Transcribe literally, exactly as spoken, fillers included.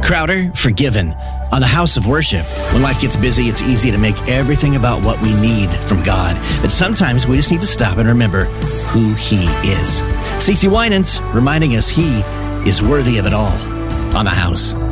Crowder, Forgiven, on the House of Worship. When life gets busy, it's easy to make everything about what we need from God. But sometimes we just need to stop and remember who He is. CeCe Winans reminding us He is worthy of it all on the House.